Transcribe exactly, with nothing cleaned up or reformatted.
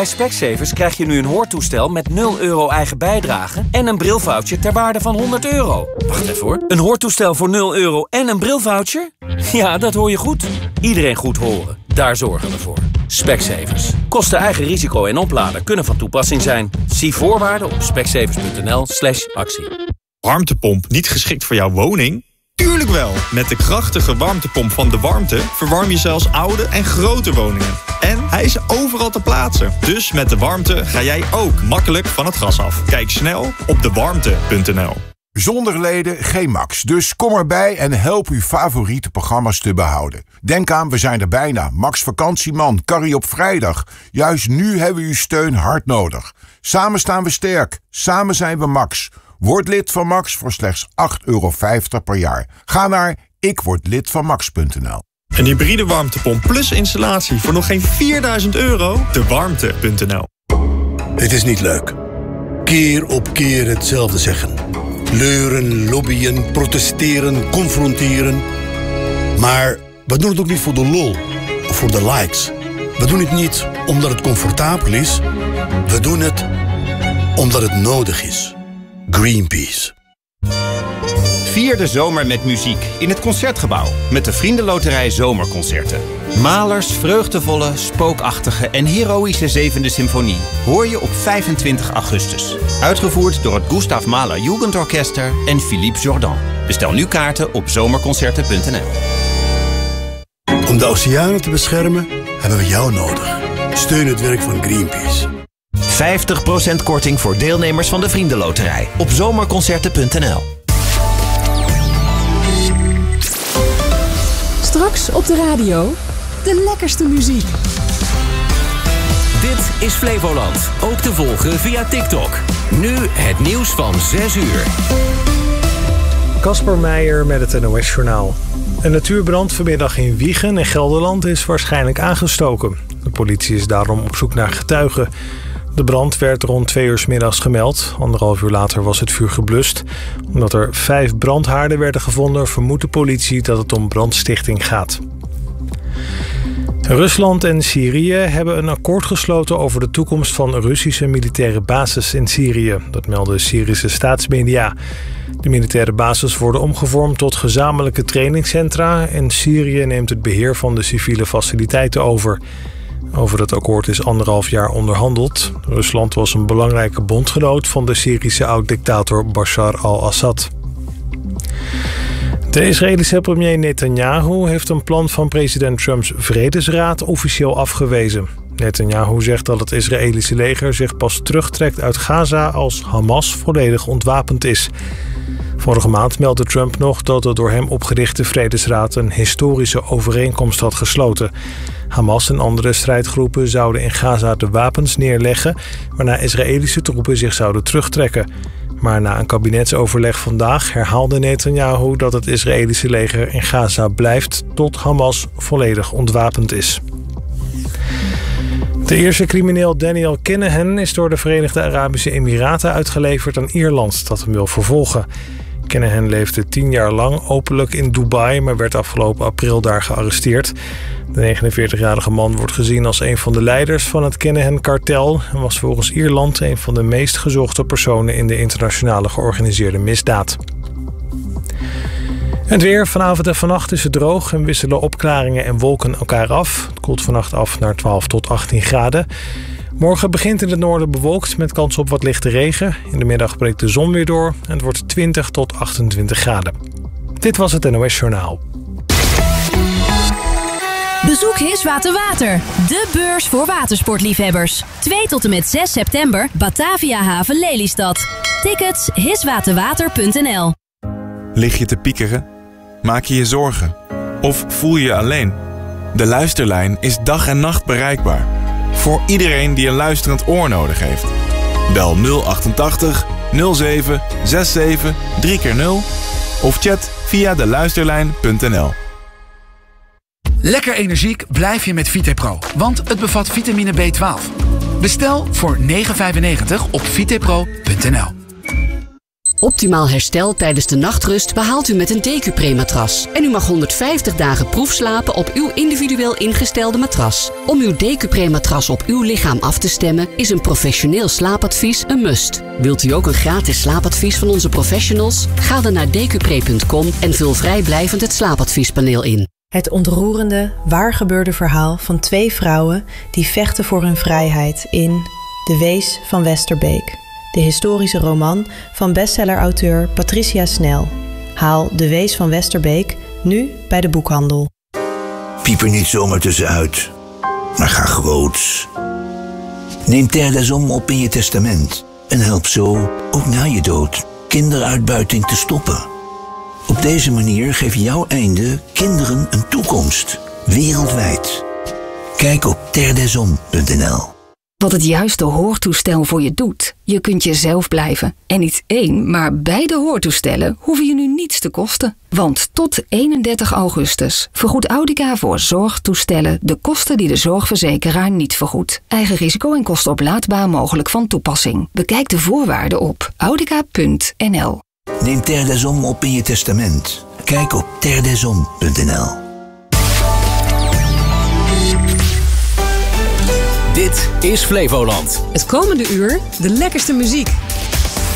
Bij Specsavers krijg je nu een hoortoestel met nul euro eigen bijdrage en een brilvoucher ter waarde van honderd euro. Wacht even hoor. Een hoortoestel voor nul euro en een brilvoucher? Ja, dat hoor je goed. Iedereen goed horen. Daar zorgen we voor. Specsavers. Kosten eigen risico en opladen kunnen van toepassing zijn. Zie voorwaarden op specsavers.nl slash actie. Warmtepomp niet geschikt voor jouw woning? Tuurlijk wel! Met de krachtige warmtepomp van De Warmte verwarm je zelfs oude en grote woningen. En hij is overal te plaatsen. Dus met De Warmte ga jij ook makkelijk van het gas af. Kijk snel op de warmte punt n l. Zonder leden geen Max. Dus kom erbij en help uw favoriete programma's te behouden. Denk aan, we zijn er bijna. Max Vakantieman, Carrie op vrijdag. Juist nu hebben we uw steun hard nodig. Samen staan we sterk. Samen zijn we Max. Word lid van Max voor slechts acht euro vijftig per jaar. Ga naar ikwordlidvanmax punt n l. Een hybride warmtepomp plus installatie voor nog geen vierduizend euro? de warmte punt n l. Het is niet leuk. Keer op keer hetzelfde zeggen. Leuren, lobbyen, protesteren, confronteren. Maar we doen het ook niet voor de lol of voor de likes. We doen het niet omdat het comfortabel is. We doen het omdat het nodig is. Greenpeace. Vier de zomer met muziek in het Concertgebouw met de Vriendenloterij Zomerconcerten. Mahlers vreugdevolle, spookachtige en heroïsche zevende symfonie hoor je op vijfentwintig augustus. Uitgevoerd door het Gustav Mahler Jugendorchester en Philippe Jordan. Bestel nu kaarten op zomerconcerten punt n l. Om de oceanen te beschermen hebben we jou nodig. Steun het werk van Greenpeace. vijftig procent korting voor deelnemers van de Vriendenloterij op zomerconcerten punt n l. Straks op de radio, de lekkerste muziek. Dit is Flevoland, ook te volgen via TikTok. Nu het nieuws van zes uur. Kasper Meijer met het N O S-journaal. Een natuurbrand vanmiddag in Wijchen in Gelderland is waarschijnlijk aangestoken. De politie is daarom op zoek naar getuigen. De brand werd rond twee uur 's middags gemeld. Anderhalf uur later was het vuur geblust. Omdat er vijf brandhaarden werden gevonden, vermoedt de politie dat het om brandstichting gaat. Rusland en Syrië hebben een akkoord gesloten over de toekomst van Russische militaire bases in Syrië. Dat melden Syrische staatsmedia. De militaire bases worden omgevormd tot gezamenlijke trainingscentra en Syrië neemt het beheer van de civiele faciliteiten over. Over het akkoord is anderhalf jaar onderhandeld. Rusland was een belangrijke bondgenoot van de Syrische oud-dictator Bashar al-Assad. De Israëlische premier Netanyahu heeft een plan van president Trumps Vredesraad officieel afgewezen. Netanyahu zegt dat het Israëlische leger zich pas terugtrekt uit Gaza als Hamas volledig ontwapend is. Vorige maand meldde Trump nog dat de door hem opgerichte Vredesraad een historische overeenkomst had gesloten. Hamas en andere strijdgroepen zouden in Gaza de wapens neerleggen, waarna Israëlische troepen zich zouden terugtrekken. Maar na een kabinetsoverleg vandaag herhaalde Netanyahu dat het Israëlische leger in Gaza blijft tot Hamas volledig ontwapend is. De Ierse crimineel Daniel Kinahan is door de Verenigde Arabische Emiraten uitgeleverd aan Ierland dat hem wil vervolgen. Kinahan leefde tien jaar lang openlijk in Dubai, maar werd afgelopen april daar gearresteerd. De negenenveertigjarige man wordt gezien als een van de leiders van het Kinahan-kartel en was volgens Ierland een van de meest gezochte personen in de internationale georganiseerde misdaad. Het weer. Vanavond en vannacht is het droog en wisselen opklaringen en wolken elkaar af. Het koelt vannacht af naar twaalf tot achttien graden. Morgen begint in het noorden bewolkt met kans op wat lichte regen. In de middag breekt de zon weer door en het wordt twintig tot achtentwintig graden. Dit was het N O S-journaal. Bezoek Hiswater Water, de beurs voor watersportliefhebbers. twee tot en met zes september, Batavia Haven Lelystad. Tickets hiswaterwater punt n l. Lig je te piekeren? Maak je je zorgen? Of voel je je alleen? De Luisterlijn is dag en nacht bereikbaar. Voor iedereen die een luisterend oor nodig heeft. Bel nul achtentachtig nul zeven zesentzestig drie keer nul of chat via de luisterlijn punt n l. Lekker energiek blijf je met Vitepro, want het bevat vitamine B twaalf. Bestel voor negen vijfennegentig op vitepro punt n l. Optimaal herstel tijdens de nachtrust behaalt u met een Decupre-matras. En u mag honderdvijftig dagen proefslapen op uw individueel ingestelde matras. Om uw Decupre-matras op uw lichaam af te stemmen is een professioneel slaapadvies een must. Wilt u ook een gratis slaapadvies van onze professionals? Ga dan naar decupre punt com en vul vrijblijvend het slaapadviespaneel in. Het ontroerende, waargebeurde verhaal van twee vrouwen die vechten voor hun vrijheid in De Wees van Westerbeek. De historische roman van bestseller-auteur Patricia Snel. Haal De Wees van Westerbeek nu bij de boekhandel. Piep er niet zomaar tussenuit, maar ga groots. Neem Terre des Hommes op in je testament en help zo, ook na je dood, kinderuitbuiting te stoppen. Op deze manier geef jouw einde kinderen een toekomst, wereldwijd. Kijk op terre des hommes punt n l. Wat het juiste hoortoestel voor je doet. Je kunt jezelf blijven. En niet één, maar beide hoortoestellen hoeven je nu niets te kosten. Want tot eenendertig augustus vergoedt Audica voor zorgtoestellen de kosten die de zorgverzekeraar niet vergoedt. Eigen risico en kosten oplaadbaar mogelijk van toepassing. Bekijk de voorwaarden op audica punt n l. Neem Terre des Hommes op in je testament. Kijk op terre des hommes punt n l. Dit is Flevoland. Het komende uur de lekkerste muziek.